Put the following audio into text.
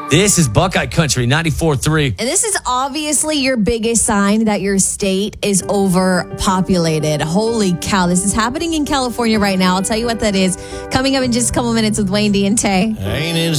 This is Buckeye Country 94.3. And this is obviously your biggest sign that your state is overpopulated. Holy cow, this is happening in California right now. I'll tell you what that is. Coming up in just a couple minutes with Wayne D and Tay. Ain't it